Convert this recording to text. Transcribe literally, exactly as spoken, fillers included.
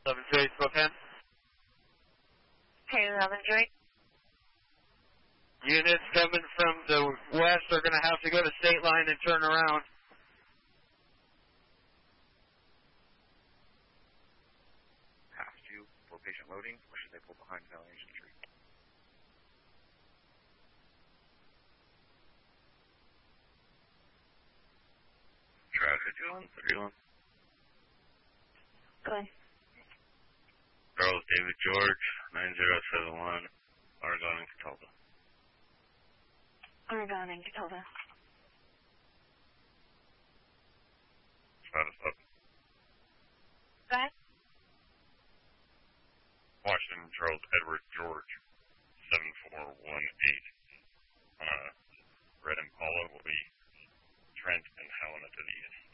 eleven three, Spokane. Okay, eleven three. Units coming from the west are going to have to go to state line and turn around. Have to for patient loading, or should they pull behind Valley Tree? Traffic on thirty-one. Go ahead. Charles David George, nine zero seven one, Argonne and Catalpa. Argonne and Catalpa. Status up. Go ahead. Washington Charles Edward George, seven four one eight. On a red Impala will be Trent and Helena to the east.